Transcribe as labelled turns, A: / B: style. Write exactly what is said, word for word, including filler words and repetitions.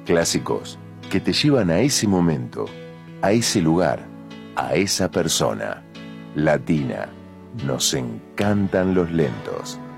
A: Clásicos que te llevan a ese momento, a ese lugar, a esa persona. Latina, nos encantan los lentos.